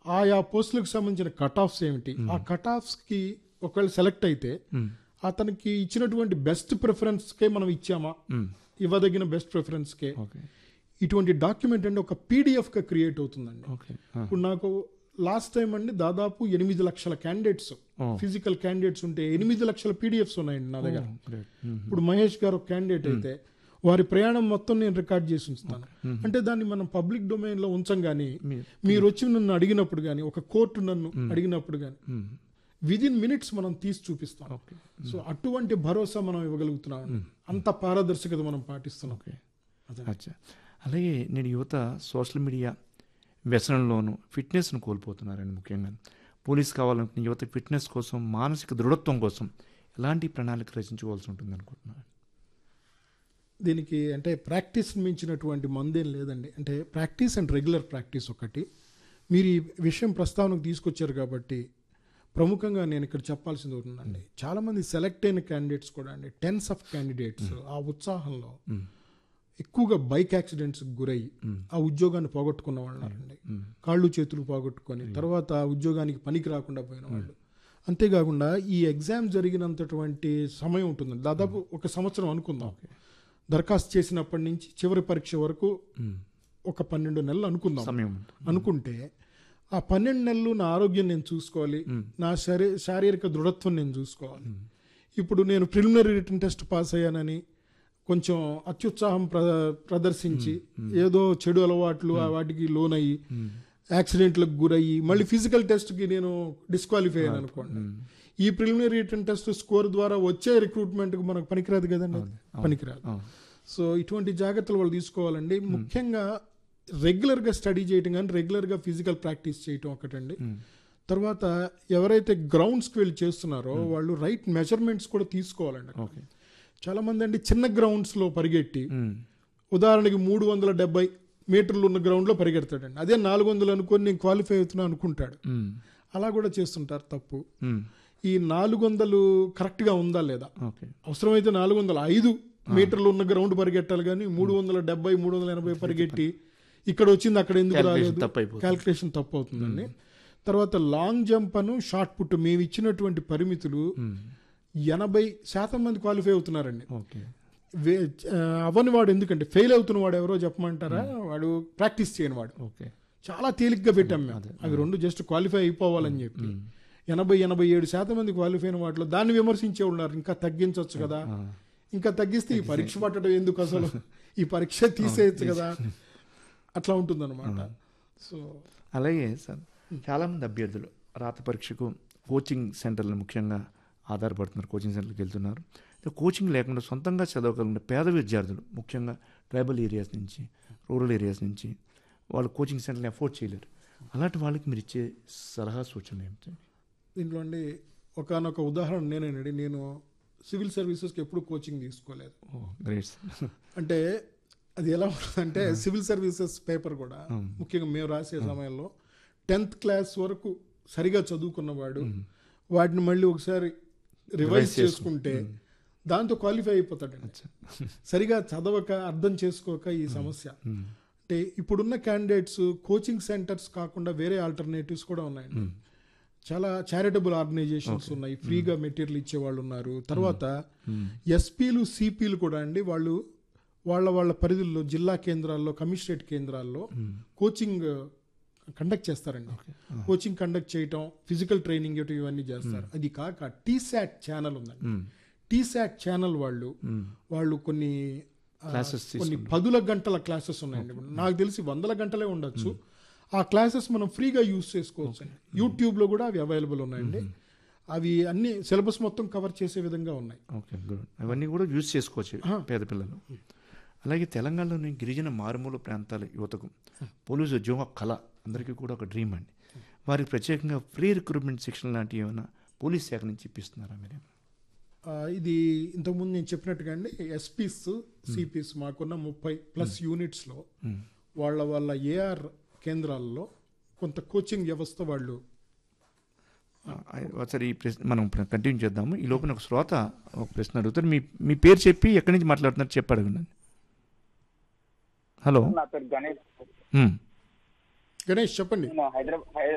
ఆయా పోస్టులకు సంబంధించిన కట్ ఆఫ్స్ ఏమిటి, ఆ కట్ ఆఫ్స్కి ఒకవేళ సెలెక్ట్ అయితే అతనికి ఇచ్చినటువంటి బెస్ట్ ప్రిఫరెన్స్కే మనం ఇచ్చామా, ఇవ్వదగిన బెస్ట్ ప్రిఫరెన్స్కే, ఇటువంటి డాక్యుమెంట్ అండి ఒక పీడిఎఫ్గా క్రియేట్ అవుతుందండి. ఇప్పుడు నాకు లాస్ట్ టైం అండి దాదాపు 8 లక్షల క్యాండిడేట్స్, ఫిజికల్ క్యాండిడేట్స్ ఉంటే 8 లక్షల పీడిఎఫ్స్ ఉన్నాయండి నా దగ్గర. ఇప్పుడు మహేష్ గారు ఒక క్యాండిడేట్ అయితే వారి ప్రయాణం మొత్తం నేను రికార్డ్ చేసి ఉంచుతాను. అంటే దాన్ని మనం పబ్లిక్ డొమైన్లో ఉంచం. కానీ మీరు వచ్చి నన్ను అడిగినప్పుడు కానీ, ఒక కోర్టు నన్ను అడిగినప్పుడు కానీ విదిన్ మినిట్స్ మనం తీసి చూపిస్తాం. సో అటువంటి భరోసా మనం ఇవ్వగలుగుతున్నాం, అంత పారదర్శకత మనం పాటిస్తున్నాం. అలాగే నేను యువత సోషల్ మీడియా వ్యసనంలోనూ ఫిట్నెస్ను కోల్పోతున్నారండి. ముఖ్యంగా పోలీస్ కావాలనుకున్న యువత ఫిట్నెస్ కోసం, మానసిక దృఢత్వం కోసం ఎలాంటి ప్రణాళిక రచించుకోవాల్సి ఉంటుంది అనుకుంటున్నాను? దీనికి అంటే ప్రాక్టీస్ మించినటువంటి మందేం లేదండి. అంటే ప్రాక్టీస్ అండ్ రెగ్యులర్ ప్రాక్టీస్ ఒకటి. మీరు ఈ విషయం ప్రస్తావనకు తీసుకొచ్చారు కాబట్టి ప్రముఖంగా నేను ఇక్కడ చెప్పాల్సింది ఉంటుందండి. చాలామంది సెలెక్ట్ అయిన క్యాండిడేట్స్ కూడా అండి, టెన్స్ ఆఫ్ క్యాండిడేట్స్ ఆ ఉత్సాహంలో ఎక్కువగా బైక్ యాక్సిడెంట్స్ గురయ్యి ఆ ఉద్యోగాన్ని పోగొట్టుకున్న వాళ్ళు ఉన్నారండి. కాళ్ళు చేతులు పోగొట్టుకొని తర్వాత ఉద్యోగానికి పనికి రాకుండా పోయిన వాళ్ళు. అంతేకాకుండా ఈ ఎగ్జామ్ జరిగినంతటువంటి సమయం ఉంటుందండి, దాదాపు 1 సంవత్సరం అనుకుందాం. దరఖాస్తు చేసినప్పటి నుంచి చివరి పరీక్ష వరకు ఒక 12 నెలలు అనుకుందాం. అనుకుంటే ఆ 12 నెలలు నా ఆరోగ్యం నేను చూసుకోవాలి, నా శారీరక దృఢత్వం నేను చూసుకోవాలి. ఇప్పుడు నేను ప్రిలిమినరీ రిటన్ టెస్ట్ పాస్ అయ్యానని కొంచెం అత్యుత్సాహం ప్రదర్శించి ఏదో చెడు అలవాట్లు వాటికి లోనయ్యి యాక్సిడెంట్లకు గురయ్యి మళ్ళీ ఫిజికల్ టెస్ట్కి నేను డిస్క్వాలిఫై అయ్యాను అనుకోండి, ఈ ప్రిలిమినరీ రిటన్ టెస్ట్ స్కోర్ ద్వారా వచ్చే రిక్రూట్మెంట్కి మనకు పనికిరాదు కదండి, పనికిరాదు. సో ఇటువంటి జాగ్రత్తలు వాళ్ళు తీసుకోవాలండి. ముఖ్యంగా రెగ్యులర్గా స్టడీ చేయటం కానీ రెగ్యులర్గా ఫిజికల్ ప్రాక్టీస్ చేయటం ఒకటండి. తర్వాత ఎవరైతే గ్రౌండ్స్కి వెళ్ళి చేస్తున్నారో వాళ్ళు రైట్ మెజర్మెంట్స్ కూడా తీసుకోవాలండి. చాలామంది అండి చిన్న గ్రౌండ్స్లో పరిగెట్టి, ఉదాహరణకి 370 మీటర్లు ఉన్న గ్రౌండ్లో పరిగెడతాడండి, అదే 400 అనుకొని నేను క్వాలిఫై అవుతున్నా అనుకుంటాడు. అలా కూడా చేస్తుంటారు, తప్పు. ఈ 400 కరెక్ట్గా ఉందా లేదా, అవసరమైతే 405 మీటర్లు ఉన్న గ్రౌండ్ పరిగెట్టాలి, కానీ 370 380 పరిగెట్టి ఇక్కడ వచ్చింది అక్కడ ఎందుకు రాలేదు, క్యాల్కులేషన్ తప్పు అవుతుందండి. తర్వాత లాంగ్ జంప్ అను షార్ట్ పుట్ మేము ఇచ్చినటువంటి పరిమితులు 80% మంది క్వాలిఫై అవుతున్నారండి. అవని వాడు ఎందుకంటే ఫెయిల్ అవుతున్న వాడు ఎవరో చెప్పమంటారా, వాడు ప్రాక్టీస్ చేయని వాడు. చాలా తేలిగ్గా పెట్టాం మేము, అవి 2 జస్ట్ క్వాలిఫై అయిపోవాలని చెప్పి. 80-87% మంది క్వాలిఫై అయిన వాటిలో దాన్ని విమర్శించే ఉన్నారు, ఇంకా తగ్గించవచ్చు కదా, ఇంకా తగ్గిస్తే ఈ పరీక్ష పట్టడం ఎందుకు, అసలు ఈ పరీక్ష తీసేయచ్చు కదా, అట్లా ఉంటుందన్నమాట. సో అలాగే సార్ చాలామంది అభ్యర్థులు రాత పరీక్షకు కోచింగ్ సెంటర్లు ముఖ్యంగా ఆధారపడుతున్నారు, కోచింగ్ సెంటర్కి వెళ్తున్నారు. కోచింగ్ లేకుండా సొంతంగా చదవగలిగిన పేద విద్యార్థులు ముఖ్యంగా ట్రైబల్ ఏరియాస్ నుంచి, రూరల్ ఏరియాస్ నుంచి వాళ్ళు కోచింగ్ సెంటర్ని అఫోర్డ్ చేయలేరు. అలాంటి వాళ్ళకి మీరు ఇచ్చే సలహా సూచనలు ఏమిటి? దీంట్లో అండి ఒకనొక ఉదాహరణ నేనేనండి. నేను సివిల్ సర్వీసెస్కి ఎప్పుడు కోచింగ్ తీసుకోలేదు. అంటే అది ఎలా ఉంటుందంటే సివిల్ సర్వీసెస్ పేపర్ కూడా ముఖ్యంగా మేము రాసే సమయంలో 10th క్లాస్ వరకు సరిగా చదువుకున్నవాడు వాటిని మళ్ళీ ఒకసారి రివైజ్ చేసుకుంటే దాంతో క్వాలిఫై అయిపోతాడండి. సరిగా చదవక అర్థం చేసుకోక ఈ సమస్య. అంటే ఇప్పుడున్న క్యాండిడేట్స్ కోచింగ్ సెంటర్స్ కాకుండా వేరే ఆల్టర్నేటివ్స్ కూడా ఉన్నాయండి. చాలా చారిటబుల్ ఆర్గనైజేషన్స్ ఉన్నాయి, ఫ్రీగా మెటీరియల్ ఇచ్చే వాళ్ళు ఉన్నారు. తర్వాత ఎస్పీలు సిపిలు కూడా అండి, వాళ్ళు వాళ్ళ పరిధుల్లో జిల్లా కేంద్రాల్లో కమిషనరేట్ కేంద్రాల్లో కోచింగ్ కండక్ట్ చేస్తారండి. కోచింగ్ కండక్ట్ చేయటం, ఫిజికల్ ట్రైనింగ్ ఇవన్నీ చేస్తారు. అది కాక టీశాట్ ఛానల్ ఉందండి. టీశాట్ ఛానల్ వాళ్ళు కొన్ని 10 గంటల క్లాసెస్ ఉన్నాయండి. నాకు తెలిసి 100 గంటలే ఉండొచ్చు. ఆ క్లాసెస్ మనం ఫ్రీగా యూజ్ చేసుకోవచ్చు అండి. యూట్యూబ్లో కూడా అవి అవైలబుల్ ఉన్నాయండి. అవి అన్ని సిలబస్ మొత్తం కవర్ చేసే విధంగా ఉన్నాయి. Okay, good. అవన్నీ కూడా యూజ్ చేసుకోవచ్చు పేద పిల్లలు. అలాగే తెలంగాణలోని గిరిజన మారుమూల ప్రాంతాల యువతకు పోలీసు ఉద్యోగం కళ, అందరికీ కూడా ఒక డ్రీమ్ అండి. వారికి ప్రత్యేకంగా ఫ్రీ రిక్రూట్మెంట్ శిక్షణ లాంటివి ఏమైనా పోలీస్ శాఖ నుంచి ఇప్పిస్తున్నారా మీరు? ఇది ఇంతకుముందు నేను చెప్పినట్టుగా అండి, ఎస్పీస్ సిపిస్ మాకున్న 30+ యూనిట్స్లో వాళ్ళ ఏఆర్ కేంద్రాల్లో కొంత కోచింగ్ వ్యవస్థ వాళ్ళు. ఒకసారి ఈ ప్రశ్న మనం కంటిన్యూ చేద్దాము. ఈ లోపల ఒక శ్రోత ఒక ప్రశ్న అడుగుతారు. మీ పేరు చెప్పి ఎక్కడి నుంచి మాట్లాడుతున్నారు చెప్పి అడగండి. హలో, నా పేరు గణేష్. గణేష్ చెప్పండి.